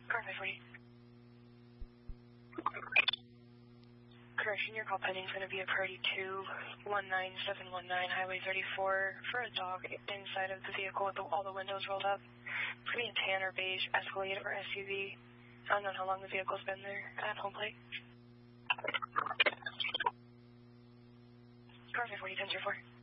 Car 540. Correction, your call pending is going to be a priority 219719 Highway 34 for a dog inside of the vehicle with all the windows rolled up. It's going to be a tan or beige Escalade or SUV. I don't know how long the vehicle's been there at home plate. Car 540, 10-4.